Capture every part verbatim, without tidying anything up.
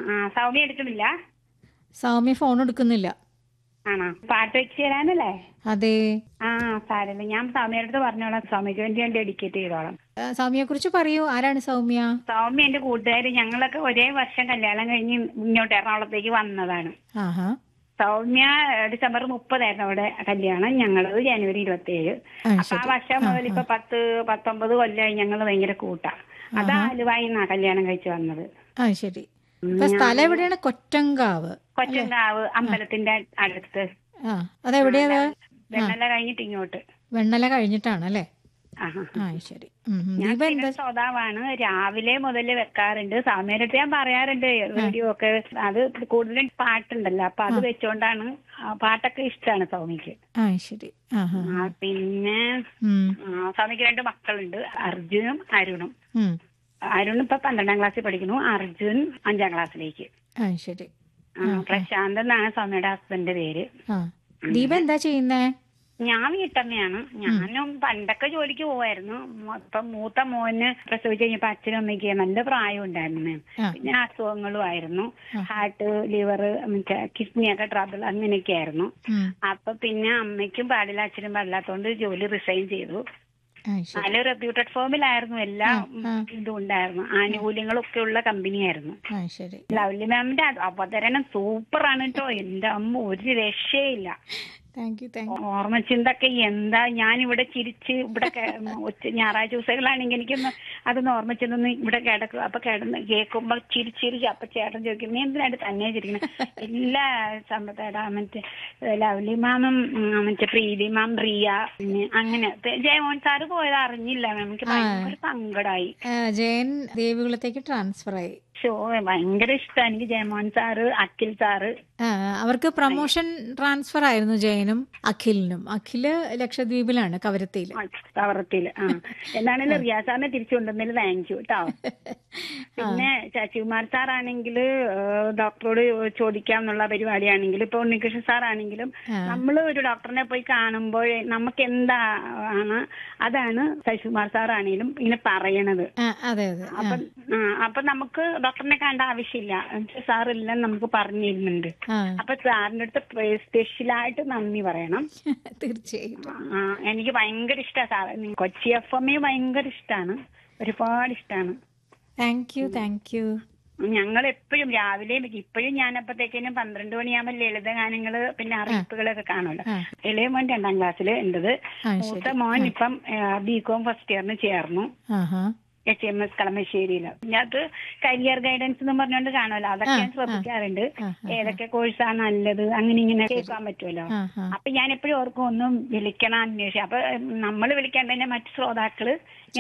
ആ സൗമ്യ എടുക്കുന്നില്ല? സൗമ്യ ഫോൺ എടുക്കുന്നില്ല. ആണോ? പാട്ട് വെച്ച് തരാനല്ലേ? അതെ. ആ സാരമില്ല, ഞാൻ സൗമ്യയുടെ അടുത്ത് പറഞ്ഞോളാം. സൗമ്യക്ക് വേണ്ടി ഞാൻ ഡെഡിക്കേറ്റ് ചെയ്തോളാം. സൗമ്യയെ കുറിച്ച് പറയൂ. ആരാണ് സൗമ്യ? സൗമ്യ എന്റെ കൂട്ടുകാര്. ഞങ്ങളൊക്കെ ഒരേ വർഷം കല്യാണം കഴിഞ്ഞ് ഇങ്ങോട്ട് എറണാകുളത്തേക്ക് വന്നതാണ്. ആഹാ. സൗമ്യ ഡിസംബർ മുപ്പതായിരുന്നു അവിടെ കല്യാണം, ഞങ്ങളത് ജനുവരി ഇരുപത്തി ഏഴ്. ആ, അപ്പൊ ആ ശരി. വർഷം മുതൽ ഇപ്പൊ പത്ത് പത്തൊമ്പത് കൊല്ലമായി ഞങ്ങൾ ഭയങ്കര കൂട്ടാ. അത് ആലുവായിന്നാ കല്യാണം കഴിച്ച് വന്നത്. ആ ശരി. ഇപ്പൊ സ്ഥലം എവിടെയാണ്? കൊറ്റങ്കാവ്. കൊറ്റങ്കാവ് അമ്പലത്തിന്റെ അടുത്ത്. ആ അതെവിടെയാ? വെണ്ണല കഴിഞ്ഞിട്ട് ഇങ്ങോട്ട്. വെണ്ണല കഴിഞ്ഞിട്ടാണ് അല്ലേ? ആഹാ. ആ ശരി. ഉം, ഉം. ഞാൻ ദീപ എന്താ? ശ്രോതാവാണ്, രാവിലെ മുതൽ വെക്കാറുണ്ട്. സാമേരത്തെ ഞാൻ പറയാറുണ്ട് റേഡിയോ ഒക്കെ. അത് കൂടുതലും പാട്ടുണ്ടല്ലോ, അപ്പൊ അത് വെച്ചോണ്ടാണ്. ആ, പാട്ടൊക്കെ ഇഷ്ടമാണ് സൗമ്യക്ക്. ആ ശരി. ആഹാ. ആ, പിന്നെ ഉം, ആ, സൗമ്യക്ക് രണ്ട് മക്കളുണ്ട്, അർജുനും അരുണും. ഉം. അരുൺ ഇപ്പൊ പന്ത്രണ്ടാം ക്ലാസ്സിൽ പഠിക്കുന്നു, അർജുൻ അഞ്ചാം ക്ലാസ്സിലേക്ക്. ആ ശരി. ആ, പ്രശാന്ത് എന്നാണ് സൗമ്യയുടെ ഹസ്ബൻഡിന്റെ പേര്. ആ ദീപ എന്താ ചെയ്യുന്നേ? ഞാൻ വീട്ടമ്മയാണ്. ഞാനും പണ്ടൊക്കെ ജോലിക്ക് പോവായിരുന്നു. ഇപ്പം മൂത്ത മോന് പ്രസവിച്ച് കഴിഞ്ഞപ്പോ അച്ഛനും അമ്മയ്ക്ക് നല്ല പ്രായം ഉണ്ടായിരുന്നു മാം. പിന്നെ അസുഖങ്ങളും ആയിരുന്നു, ഹാർട്ട് ലിവർ മറ്റേ കിഡ്നിയൊക്കെ ട്രബിൾ അങ്ങനെയൊക്കെ ആയിരുന്നു. അപ്പൊ പിന്നെ അമ്മയ്ക്കും പാടില്ല അച്ഛനും പാടില്ലാത്തോണ്ട് ജോലി റിസൈൻ ചെയ്തു. നല്ല റെപ്യൂട്ടഡ് ഫേമിലായിരുന്നു, എല്ലാ ഇതും ഉണ്ടായിരുന്നു, ആനുകൂല്യങ്ങളൊക്കെ ഉള്ള കമ്പനിയായിരുന്നു. ലവ്ലി മാമിന്റെ അവതരണം സൂപ്പറാണ് കേട്ടോ. എന്റെ അമ്മ ഒരു രക്ഷയില്ല. ഓർമ്മച്ചിന്തൊക്കെ എന്താ, ഞാനിവിടെ ചിരിച്ച് ഇവിടെ ഞായറാഴ്ച ദിവസങ്ങളാണെങ്കിൽ എനിക്കൊന്ന് അതൊന്ന് ഓർമ്മച്ചിന്തൊന്ന് ഇവിടെ കിടക്കും. അപ്പൊ കിടന്ന് കേൾക്കുമ്പോ ചിരിച്ചിരിക്കും. അപ്പൊ ചേട്ടൻ ചോദിക്കും നീ എന്തിനായിട്ട് തന്നെ ചിരിക്കണം. എല്ലാ സമ്പത്തേടാ മറ്റേ ലവ്ലി മാമും മറ്റേ പ്രീതി മാം, റിയ, അങ്ങനെ ജയമോഹൻ സാറ് പോയത് അറിഞ്ഞില്ല. നമുക്ക് ഭയങ്കര സങ്കടമായി. ജയൻ ദേവികുളത്തേക്ക് ട്രാൻസ്ഫർ ആയി. ഷോ ഭയങ്കര ഇഷ്ടമാണ് എനിക്ക് ജയമോഹൻ സാറ്, അഖിൽ സാറ്. അവർക്ക് പ്രൊമോഷൻ ട്രാൻസ്ഫർ ആയിരുന്നു ജയനും അഖിലിനും. അഖില് ലക്ഷദ്വീപിലാണ്, കവരത്തിയില്. കവരത്തില്. ആ എന്നാണല്ലോ റിയാ സാറിനെ തിരിച്ചു കൊണ്ടുവന്നതിൽ താങ്ക് യു കേട്ടോ. പിന്നെ ശശികുമാർ സാറാണെങ്കിൽ ഡോക്ടറോട് ചോദിക്കാം എന്നുള്ള പരിപാടിയാണെങ്കിലും, ഇപ്പൊ ഉണ്ണികൃഷ്ണൻ സാറാണെങ്കിലും നമ്മള് ഒരു ഡോക്ടറിനെ പോയി കാണുമ്പോൾ നമുക്ക് എന്താണ് അതാണ് ശശികുമാർ സാറാണെങ്കിലും ഇങ്ങനെ പറയണത്. അപ്പൊ അപ്പൊ നമുക്ക് ഡോക്ടറിനെ കാണേണ്ട ആവശ്യമില്ല, സാറില്ലെന്ന് നമുക്ക് പറഞ്ഞിരുന്നുണ്ട്. അപ്പൊ സാറിന്റെ അടുത്ത് സ്പെഷ്യലായിട്ട് നന്ദി പറയണം. തീർച്ചയായിട്ടും. ആ എനിക്ക് ഭയങ്കര ഇഷ്ടമാണ് സാർ. കൊച്ചി എഫ് എം ഭയങ്കര ഇഷ്ടമാണ്, ഒരുപാട് ഇഷ്ടമാണ്. Thank you thank you. ഞങ്ങൾ എപ്പോഴും രാവിലെ ഇപ്പോഴും ഞാനപ്പോഴത്തേക്കിനും പന്ത്രണ്ട് മണിയാകുമ്പോൾ ലളിത ഗാനങ്ങള് പിന്നെ അറിയിപ്പുകളൊക്കെ കാണുമല്ലോ. ഇളയ മോൻ രണ്ടാം ക്ലാസ്സിൽ ഉണ്ടത്, മൂത്ത മോൻ ഇപ്പം ബികോം ഫസ്റ്റ് ഇയറിന് ചേർന്നു എച്ച് എം എസ് കളമശ്ശേരിയില്. ഇതിനകത്ത് കരിയർ ഗൈഡൻസ് എന്ന് പറഞ്ഞുകൊണ്ട് കാണുമല്ലോ, അതൊക്കെ ഞാൻ ശ്രദ്ധിക്കാറുണ്ട്. ഏതൊക്കെ കോഴ്സാണ് നല്ലത് അങ്ങനെ ഇങ്ങനെ കേൾക്കാൻ പറ്റുമല്ലോ. അപ്പൊ ഞാൻ എപ്പോഴും ഓർക്കും ഒന്നും വിളിക്കണം അന്വേഷിക്കും. അപ്പൊ നമ്മൾ വിളിക്കാണ്ട് തന്നെ മറ്റു ശ്രോതാക്കള്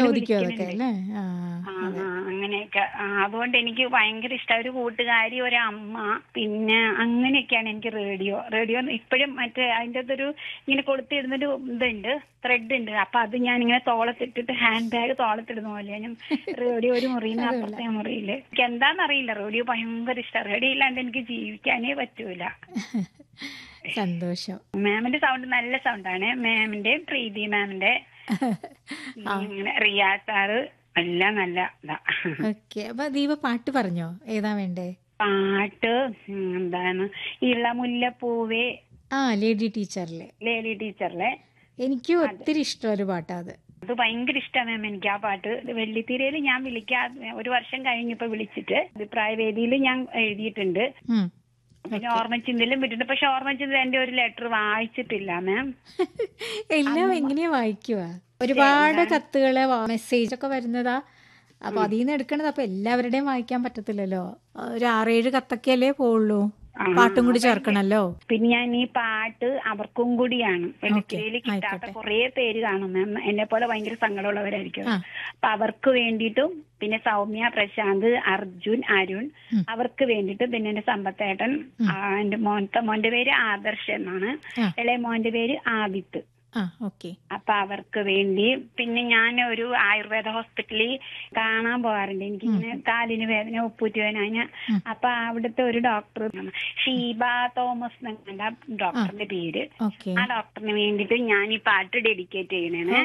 അങ്ങനെയൊക്കെ. അതുകൊണ്ട് എനിക്ക് ഭയങ്കര ഇഷ്ടം. ഒരു കൂട്ടുകാരി, ഒരു അമ്മ, പിന്നെ അങ്ങനെയൊക്കെയാണ് എനിക്ക് റേഡിയോ. റേഡിയോ ഇപ്പോഴും മറ്റേ അതിൻ്റെ അകത്തൊരു ഇങ്ങനെ കൊടുത്തിടുന്നൊരു ഇതുണ്ട്, ത്രെഡ് ഉണ്ട്. അപ്പൊ അത് ഞാൻ ഇങ്ങനെ തോളത്തിട്ടിട്ട് ഹാൻഡ് ബാഗ് തോളത്തിടുന്ന പോലെ ഞാൻ റേഡിയോ ഒരു മുറിയിൽ നിന്ന് അപ്പുറത്തെ മുറിയില്. എനിക്ക് എന്താണെന്നറിയില്ല, റേഡിയോ ഭയങ്കര ഇഷ്ടം. റേഡിയോ ഇല്ലാണ്ട് എനിക്ക് ജീവിക്കാനേ പറ്റൂല. സന്തോഷം. മാമിന്റെ സൗണ്ട് നല്ല സൗണ്ടാണ്. മാമിന്റെ പ്രീതി മാമിന്റെ ഇങ്ങനെ റിയാ സാറ് എല്ലാം നല്ല ഇതാ. ഓക്കെ. അപ്പൊ ദീപ പാട്ട് പറഞ്ഞോ, ഏതാ വേണ്ടേ? പാട്ട് എന്താണ്, ഇളമുല്ലപ്പൂവേ. ആ ലേഡി ടീച്ചറിലെ ലേഡി ടീച്ചറിലെ എനിക്ക് ഒത്തിരി ഇഷ്ടം ഒരു പാട്ടാ അത്. അത് ഭയങ്കര ഇഷ്ടമാണ് മാം എനിക്ക് ആ പാട്ട്. വെള്ളിത്തിരയില് ഞാൻ വിളിക്കാ ഒരു വർഷം കഴിഞ്ഞപ്പോ വിളിച്ചിട്ട് അഭിപ്രായ വേദിയിൽ ഞാൻ എഴുതിയിട്ടുണ്ട്. പിന്നെ ഓർമ്മച്ചിന്തയിലും വിട്ടിട്ടുണ്ട്. പക്ഷെ ഓർമ്മച്ചിന്ത എന്റെ ഒരു ലെറ്റർ വായിച്ചിട്ടില്ല മാം. എല്ലാം എങ്ങനെയാ വായിക്കുക? ഒരുപാട് കത്തുകള് മെസ്സേജ് ഒക്കെ വരുന്നതാ. അപ്പൊ അതിൽ നിന്ന് എടുക്കണത്. അപ്പൊ എല്ലാവരുടെയും വായിക്കാൻ പറ്റത്തില്ലല്ലോ. ഒരു ആറേഴ് കത്തൊക്കെയല്ലേ പോവുള്ളൂ, പാട്ടും കൂടി ചേർക്കണല്ലോ. പിന്നെ ഞാൻ ഈ പാട്ട് അവർക്കും കൂടിയാണ്. വെള്ളിത്തിരയില് കിട്ടാത്ത കുറെ പേര് കാണും മാം, എന്നെ പോലെ ഭയങ്കര സങ്കടമുള്ളവരായിരിക്കും. അപ്പൊ അവർക്ക് വേണ്ടിയിട്ടും പിന്നെ സൗമ്യ, പ്രശാന്ത്, അർജുൻ, അരുൺ, അവർക്ക് വേണ്ടിയിട്ടും പിന്നെ എന്റെ സമ്പത്തേട്ടൻ, എന്റെ മോന്റെ മോന്റെ പേര് ആദർശ് എന്നാണ്, ഇളയ മോന്റെ പേര് ആദിത്ത്. അപ്പൊ അവർക്ക് വേണ്ടി. പിന്നെ ഞാൻ ഒരു ആയുർവേദ ഹോസ്പിറ്റലിൽ കാണാൻ പോകാറുണ്ട്. എനിക്കിങ്ങനെ കാലിന് വേദന, ഉപ്പൂറ്റി വേദന. അതിന് അപ്പൊ അവിടുത്തെ ഒരു ഡോക്ടർ, ഷീബ തോമസ് എന്നാണ് ഡോക്ടറിന്റെ പേര്. ആ ഡോക്ടറിന് വേണ്ടിട്ട് ഞാൻ ഈ പാട്ട് ഡെഡിക്കേറ്റ് ചെയ്യണേ.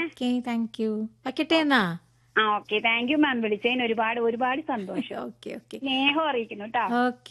ആ ഓക്കെ, താങ്ക് യു മാം. വിളിച്ചതിന് ഒരുപാട് ഒരുപാട് സന്തോഷം. സ്നേഹം അറിയിക്കുന്നു കേട്ടോ.